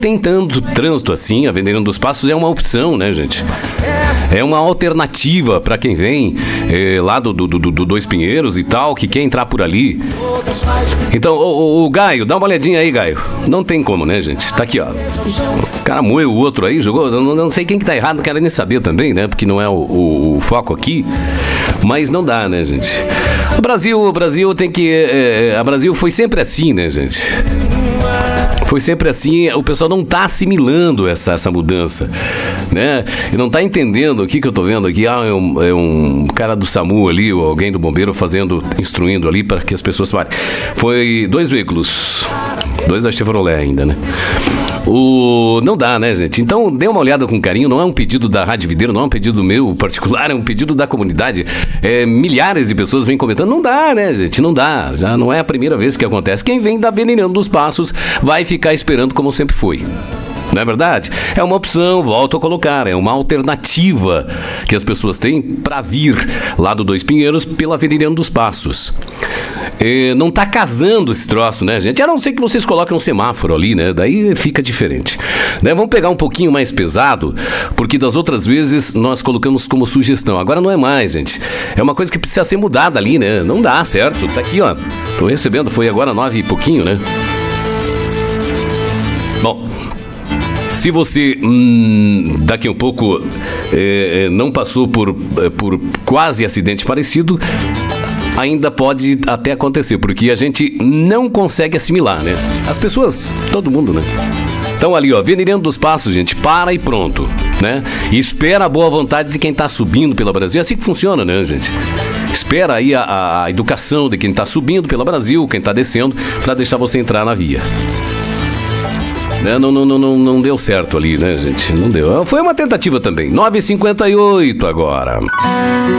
tem tanto trânsito assim, a Veneirão dos Passos é uma opção, né, gente? É uma alternativa para quem vem lá do Dois Pinheiros e tal, que quer entrar por ali. Então, o Gaio, dá uma olhadinha aí, Gaio. Não tem como, né, gente? Tá aqui, ó. O cara moeu o outro aí, jogou. Eu não sei quem que tá errado, não quero nem saber também, né? Porque não é o foco aqui. Mas não dá, né, gente? O Brasil tem que... a Brasil foi sempre assim, né, gente? Foi sempre assim, o pessoal não está assimilando essa mudança, né? E não está entendendo o que eu estou vendo aqui. É um cara do SAMU ali, ou alguém do bombeiro instruindo ali para que as pessoas parem. Foi 2 veículos, 2 da Chevrolet ainda, né? Não dá, né, gente? Então, dê uma olhada com carinho. Não é um pedido da Rádio Videiro, não é um pedido meu particular, é um pedido da comunidade. Milhares de pessoas vêm comentando. Não dá, né, gente? Não dá. Já não é a primeira vez que acontece. Quem vem da Veneirão dos Passos vai ficar esperando como sempre foi. Não é verdade? É uma opção, volto a colocar, é uma alternativa que as pessoas têm para vir lá do Dois Pinheiros pela Veneirão dos Passos. Não tá casando esse troço, né, gente? A não ser que vocês coloquem um semáforo ali, né? Daí fica diferente. Né? Vamos pegar um pouquinho mais pesado, porque das outras vezes nós colocamos como sugestão. Agora não é mais, gente. É uma coisa que precisa ser mudada ali, né? Não dá, certo? Tá aqui, ó. Tô recebendo, foi agora 9 e pouquinho, né? Bom, se você daqui a um pouco não passou por quase acidente parecido, ainda pode até acontecer, porque a gente não consegue assimilar, né? As pessoas, todo mundo, né? Então ali, ó, Veneirão dos Passos, gente, para e pronto, né? E espera a boa vontade de quem tá subindo pela Brasil. É assim que funciona, né, gente? Espera aí a educação de quem tá subindo pela Brasil, quem tá descendo, para deixar você entrar na via. Né? Não deu certo ali, né, gente? Não deu. Foi uma tentativa também. 9h58 agora.